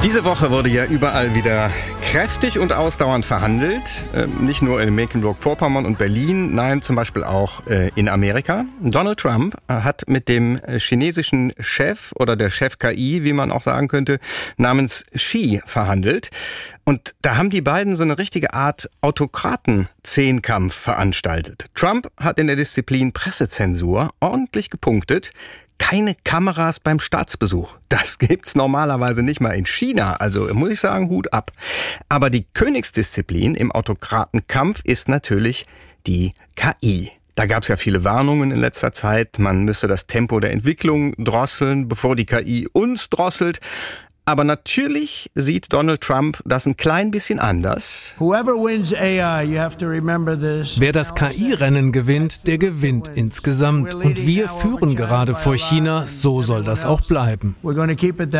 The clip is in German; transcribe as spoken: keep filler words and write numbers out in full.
Diese Woche wurde ja überall wieder kräftig und ausdauernd verhandelt. Äh, nicht nur in Mecklenburg-Vorpommern und Berlin, nein, zum Beispiel auch äh, in Amerika. Donald Trump hat mit dem chinesischen Chef oder der Chef K I, wie man auch sagen könnte, namens Xi verhandelt. Und da haben die beiden so eine richtige Art Autokraten-Zehnkampf veranstaltet. Trump hat in der Disziplin Pressezensur ordentlich gepunktet. Keine Kameras beim Staatsbesuch. Das gibt's normalerweise nicht mal in China. Also muss ich sagen, Hut ab. Aber die Königsdisziplin im Autokratenkampf ist natürlich die K I. Da gab's ja viele Warnungen in letzter Zeit. Man müsse das Tempo der Entwicklung drosseln, bevor die K I uns drosselt. Aber natürlich sieht Donald Trump das ein klein bisschen anders. Wer das K I-Rennen gewinnt, der gewinnt insgesamt. Und wir führen gerade vor China, so soll das auch bleiben.